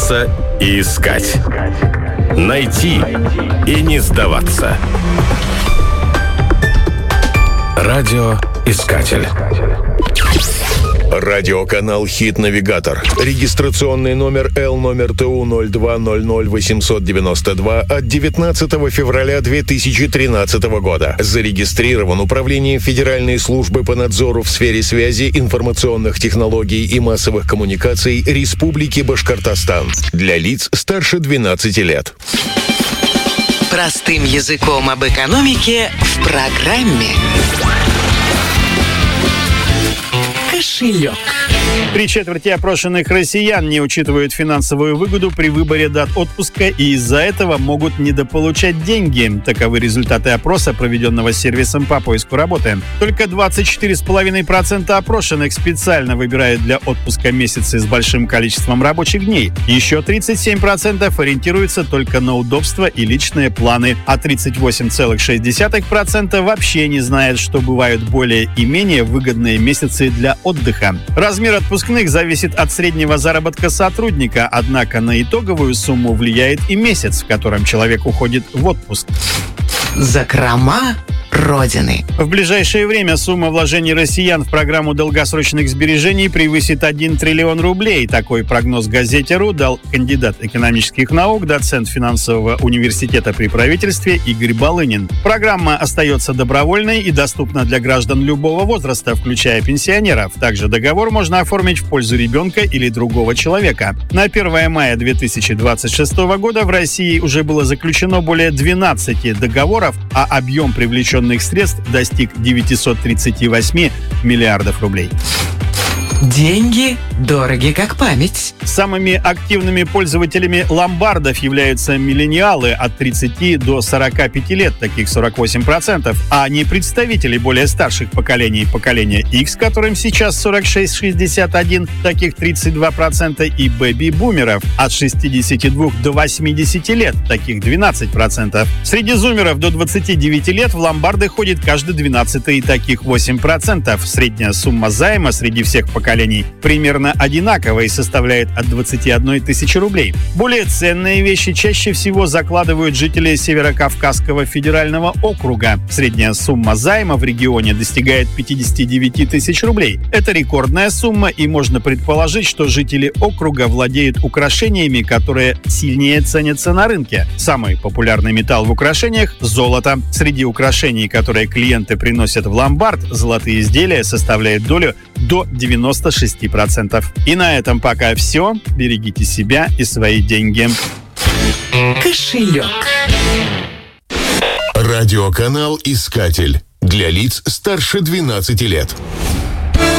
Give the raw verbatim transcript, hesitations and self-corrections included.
бояться и искать. Найти и не сдаваться. Радиоискатель. Радиоканал «Хит-навигатор». Регистрационный номер Л номер Т У ноль два ноль ноль восемьсот девяносто два от девятнадцатого февраля две тысячи тринадцатого года. Зарегистрирован Управлением Федеральной службы по надзору в сфере связи, информационных технологий и массовых коммуникаций Республики Башкортостан. Для лиц старше двенадцати лет. Простым языком об экономике в программе «Кошелек». Три четверти опрошенных россиян не учитывают финансовую выгоду при выборе дат отпуска и из-за этого могут недополучать деньги. Таковы результаты опроса, проведенного сервисом по поиску работы. Только двадцать четыре целых пять десятых процента опрошенных специально выбирают для отпуска месяцы с большим количеством рабочих дней. Еще тридцать семь процентов ориентируются только на удобство и личные планы, а тридцать восемь целых шесть десятых процента вообще не знают, что бывают более и менее выгодные месяцы для отдыха. Размер отпускных зависит от среднего заработка сотрудника, однако на итоговую сумму влияет и месяц, в котором человек уходит в отпуск. Закрома Родины. В ближайшее время сумма вложений россиян в программу долгосрочных сбережений превысит один триллион рублей. Такой прогноз газете «Ру» дал кандидат экономических наук, доцент финансового университета при правительстве Игорь Балынин. Программа остается добровольной и доступна для граждан любого возраста, включая пенсионеров. Также договор можно оформить в пользу ребенка или другого человека. На первое мая две тысячи двадцать шестого года в России уже было заключено более двенадцати договоров, а объем привлеченных средств достиг девятьсот тридцать восемь миллиардов рублей. Деньги дороги как память. Самыми активными пользователями ломбардов являются миллениалы от тридцати до сорока пяти лет, таких сорок восемь процентов, а не представители более старших поколений, поколения X, которым сейчас сорок шесть шестьдесят один, таких тридцать два процента, и бэби-бумеров от шестидесяти двух до восьмидесяти лет, таких двенадцать процентов. Среди зумеров до двадцати девяти лет в ломбарды ходит каждый двенадцатый, таких восемь процентов. Средняя сумма займа среди всех поколений примерно одинаковая и составляет от двадцати одной тысячи рублей. Более ценные вещи чаще всего закладывают жители Северокавказского федерального округа. Средняя сумма займа в регионе достигает пятидесяти девяти тысяч рублей. Это рекордная сумма, и можно предположить, что жители округа владеют украшениями, которые сильнее ценятся на рынке. Самый популярный металл в украшениях – золото. Среди украшений, которые клиенты приносят в ломбард, золотые изделия составляют долю до девяноста шести процентов. И на этом пока все. Берегите себя и свои деньги. Кошелек. Радиоканал «Искатель». Для лиц старше двенадцати лет.